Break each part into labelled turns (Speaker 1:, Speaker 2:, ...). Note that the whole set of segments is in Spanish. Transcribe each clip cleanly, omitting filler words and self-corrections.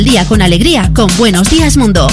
Speaker 1: Día con alegría con Buenos Días Mundo.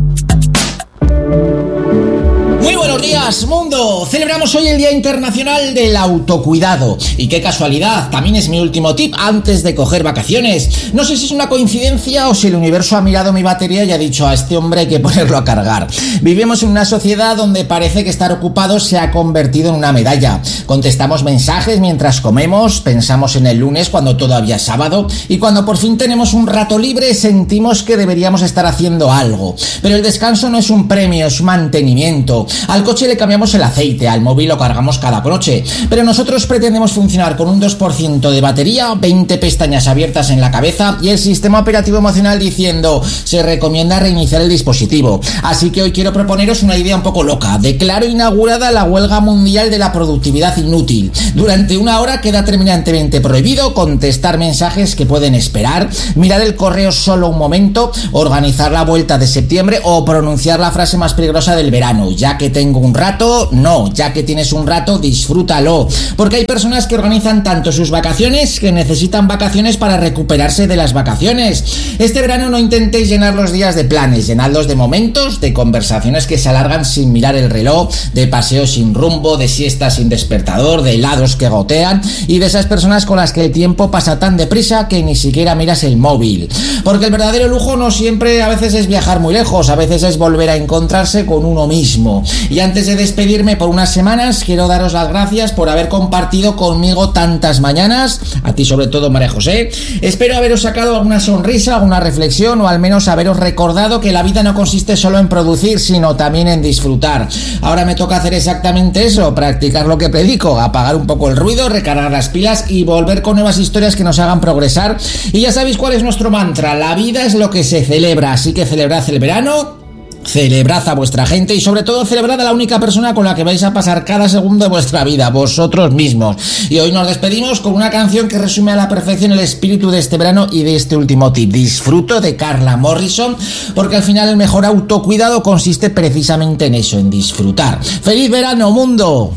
Speaker 2: Muy buenos días, mundo. Celebramos hoy el Día Internacional del Autocuidado. Y qué casualidad, también es mi último tip antes de coger vacaciones. No sé si es una coincidencia o si el universo ha mirado mi batería y ha dicho: a este hombre hay que ponerlo a cargar. Vivimos en una sociedad donde parece que estar ocupado se ha convertido en una medalla. Contestamos mensajes mientras comemos, pensamos en el lunes cuando todavía es sábado, y cuando por fin tenemos un rato libre sentimos que deberíamos estar haciendo algo. Pero el descanso no es un premio, es un mantenimiento. Al coche le cambiamos el aceite, al móvil lo cargamos cada noche, pero nosotros pretendemos funcionar con un 2% de batería, 20 pestañas abiertas en la cabeza y el sistema operativo emocional diciendo: se recomienda reiniciar el dispositivo. Así que hoy quiero proponeros una idea un poco loca. Declaro inaugurada la huelga mundial de la productividad inútil. Durante una hora queda terminantemente prohibido contestar mensajes que pueden esperar, mirar el correo solo un momento, organizar la vuelta de septiembre o pronunciar la frase más peligrosa del verano: ya que tengo un rato, no, ya que tienes un rato, disfrútalo. Porque hay personas que organizan tanto sus vacaciones que necesitan vacaciones para recuperarse de las vacaciones. Este verano no intentéis llenar los días de planes, llenadlos de momentos, de conversaciones que se alargan sin mirar el reloj, de paseos sin rumbo, de siestas sin despertador, de helados que gotean y de esas personas con las que el tiempo pasa tan deprisa que ni siquiera miras el móvil. Porque el verdadero lujo no siempre, a veces es viajar muy lejos, a veces es volver a encontrarse con uno mismo. Y antes de despedirme por unas semanas, quiero daros las gracias por haber compartido conmigo tantas mañanas, a ti sobre todo, María José. Espero haberos sacado alguna sonrisa, alguna reflexión, o al menos haberos recordado que la vida no consiste solo en producir, sino también en disfrutar. Ahora me toca hacer exactamente eso, practicar lo que predico, apagar un poco el ruido, recargar las pilas y volver con nuevas historias que nos hagan progresar. Y ya sabéis cuál es nuestro mantra: la vida es lo que se celebra, así que celebrad el verano, celebrad a vuestra gente y sobre todo celebrad a la única persona con la que vais a pasar cada segundo de vuestra vida, vosotros mismos. Y hoy nos despedimos con una canción que resume a la perfección el espíritu de este verano y de este último tip. Disfruto, de Carla Morrison, porque al final el mejor autocuidado consiste precisamente en eso, en disfrutar. ¡Feliz verano, mundo!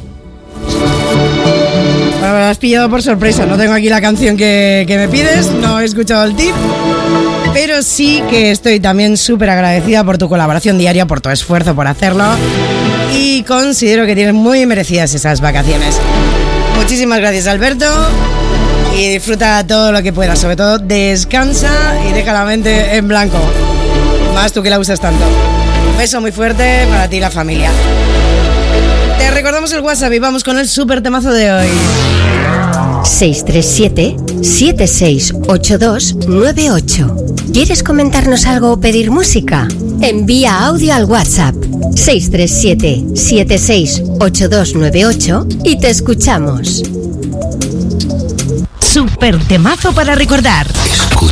Speaker 3: Bueno, me has pillado por sorpresa, no tengo aquí la canción que me pides, no he escuchado el tip, pero sí que estoy también súper agradecida por tu colaboración diaria, por tu esfuerzo por hacerlo, y considero que tienes muy merecidas esas vacaciones. Muchísimas gracias, Alberto, y disfruta todo lo que puedas, sobre todo descansa y deja la mente en blanco, más tú que la usas tanto. Un beso muy fuerte para ti y la familia. Te recordamos el WhatsApp y vamos con el súper temazo de hoy.
Speaker 4: 637-768298. ¿Quieres comentarnos algo o pedir música? Envía audio al WhatsApp 637-768298 y te escuchamos.
Speaker 5: Súper temazo para recordar.